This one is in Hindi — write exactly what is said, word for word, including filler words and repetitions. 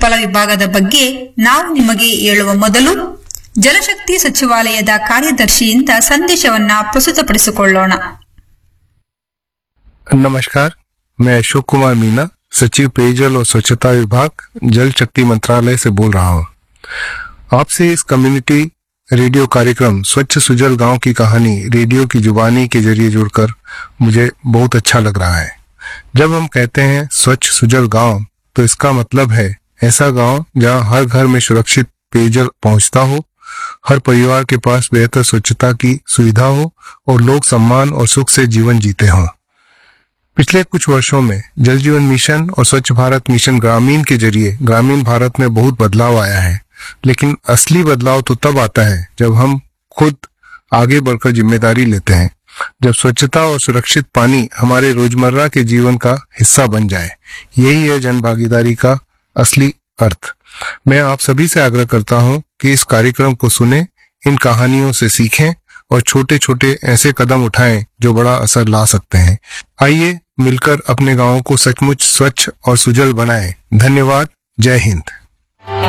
ವಿಫಲ ವಿಭಾಗದ ಬಗ್ಗೆ ನಾವು ನಿಮಗೆ ಹೇಳುವ ಮೊದಲು ಜಲಶಕ್ತಿ ಸಚಿವಾಲಯದ ಕಾರ್ಯದರ್ಶಿಯಿಂದ ಸಂದೇಶವನ್ನ ಪ್ರಸ್ತುತಪಡಿಸಿಕೊಳ್ಳೋಣ. नमस्कार, मैं अशोक कुमार मीना, सचिव पेयजल और स्वच्छता विभाग, जल शक्ति मंत्रालय से बोल रहा हूँ. आपसे इस कम्युनिटी रेडियो कार्यक्रम स्वच्छ सुजल गांव की कहानी रेडियो की जुबानी के जरिए जुड़कर मुझे बहुत अच्छा लग रहा है. जब हम कहते हैं स्वच्छ सुजल गांव, तो इसका मतलब है ऐसा गांव जहां हर घर में सुरक्षित पेयजल पहुंचता हो, हर परिवार के पास बेहतर स्वच्छता की सुविधा हो और लोग सम्मान और सुख से जीवन जीते हों. पिछले कुछ वर्षों में जल जीवन मिशन और स्वच्छ भारत मिशन ग्रामीण के जरिए ग्रामीण भारत में बहुत बदलाव आया है. लेकिन असली बदलाव तो तब आता है जब हम खुद आगे बढ़कर जिम्मेदारी लेते हैं, जब स्वच्छता और सुरक्षित पानी हमारे रोजमर्रा के जीवन का हिस्सा बन जाए. यही है जन भागीदारी का असली अर्थ. मैं आप सभी से आग्रह करता हूं कि इस कार्यक्रम को सुने, इन कहानियों से सीखें और छोटे छोटे ऐसे कदम उठाएं जो बड़ा असर ला सकते हैं. आइए मिलकर अपने गांवों को सचमुच स्वच्छ और सुजल बनाएं. धन्यवाद. जय हिंद.